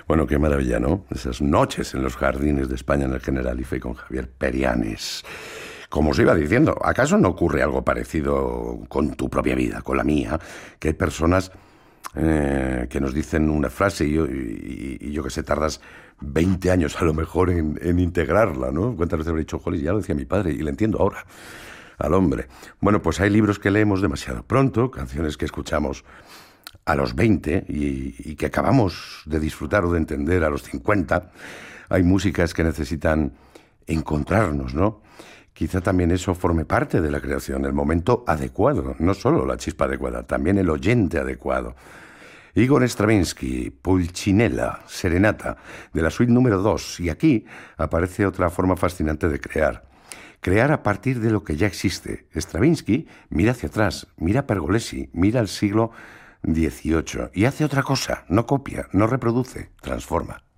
Bueno, qué maravilla, ¿no? Esas noches en los jardines de España en el Generalife con Javier Perianes. Como os iba diciendo, ¿acaso no ocurre algo parecido con tu propia vida, con la mía? Que hay personas que nos dicen una frase y yo que sé, tardas 20 años a lo mejor en integrarla, ¿no? ¿Cuántas veces habré dicho, joder, ya lo decía mi padre y le entiendo ahora al hombre? Bueno, pues hay libros que leemos demasiado pronto, canciones que escuchamos a los 20 y que acabamos de disfrutar o de entender a los 50. Hay músicas que necesitan encontrarnos, ¿no? Quizá también eso forme parte de la creación, el momento adecuado, no solo la chispa adecuada, también el oyente adecuado. Igor Stravinsky, Pulcinella, Serenata, de la suite número 2. Y aquí aparece otra forma fascinante de crear. Crear a partir de lo que ya existe. Stravinsky mira hacia atrás, mira a Pergolesi, mira al siglo XVIII y hace otra cosa, no copia, no reproduce, transforma.